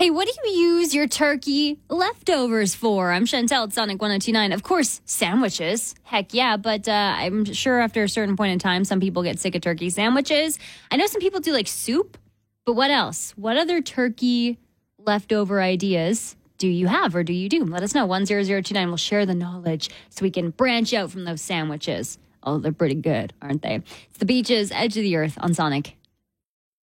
Hey, what do you use your turkey leftovers for? I'm Chantel at Sonic 1029. Of course, sandwiches. Heck yeah. But I'm sure after a certain point in time, some people get sick of turkey sandwiches. I know some people do like soup, but what else? What other turkey leftover ideas do you have or do you do? Let us know. 10029. We'll share the knowledge so we can branch out from those sandwiches. Oh, they're pretty good, aren't they? It's the Beaches, Edge of the Earth on Sonic.